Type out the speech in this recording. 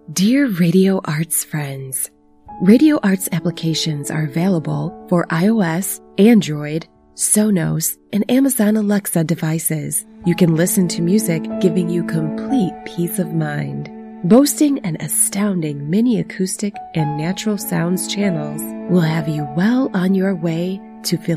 Dear Radio Arts friends, Radio Arts applications are available for iOS, Android, Sonos, and Amazon Alexa devices. You can listen to music giving you complete peace of mind. Boasting an astounding mini acoustic and natural sounds channels will have you well on your way to